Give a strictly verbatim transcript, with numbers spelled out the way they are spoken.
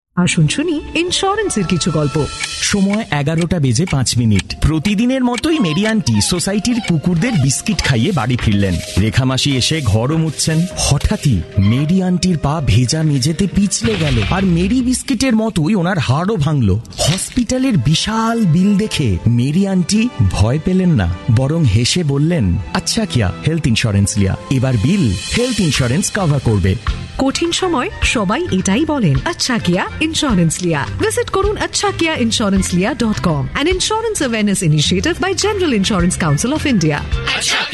আসুন শুনি ইন্স্যুরেন্সের কিছু গল্প। সময় এগারোটা বেজে পাঁচ মিনিট। প্রতিদিনের মতোই মেরি আন্টি সোসাইটির কুকুরদের বিস্কিট খাইয়ে বাড়ি ফিরলেন। রেখা মাসি এসে ঘরও মুছছেন। হঠাৎই মেরি আন্টির পা ভেজা মেঝেতে পিছলে গেল, আর মেরি বিস্কিটের মতোই ওনার হাড়ও ভাঙলো। হসপিটালের বিশাল বিল দেখে মেরি আন্টি ভয় পেলেন না, বরং হেসে বললেন, আচ্ছা কিয়া হেলথ ইন্স্যুরেন্স লিয়া, এবার বিল হেলথ ইন্স্যুরেন্স কভার করবে। কঠিন সময় সবাই এটাই বলেন, আচ্ছা কিয়া ইন্স্যুরেন্স লিয়া। ভিজিট করুন আচ্ছা কিয়া ইন্স্যুরেন্স লিয়া dot com, an insurance awareness initiative by General Insurance Council of India.